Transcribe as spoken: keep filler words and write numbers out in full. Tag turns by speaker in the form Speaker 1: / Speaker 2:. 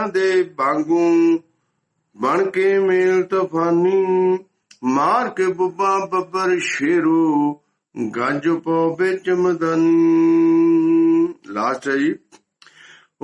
Speaker 1: ਦੇ ਬਾਂਗੂ ਬਣ ਕੇ ਮੇਲ ਤੂਫਾਨੀ, ਮਾਰ ਕੇ ਬੁੱਬਾ ਬੱਬਰ ਸ਼ੇਰੂ, ਗੱਜ ਪੋ ਵਿੱਚ ਮਦਾਨੀ। ਲਾਸਟ ਹੈ ਜੀ।